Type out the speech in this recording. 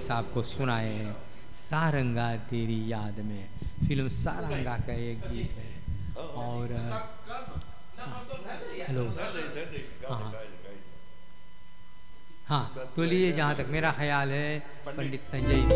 साहब को सुनाए हैं। सारंगा तेरी याद में, फिल्म सारंगा का एक गीत है। और हेलो, हाँ हाँ, तो लिए जहाँ तक मेरा ख्याल है पंडित संजय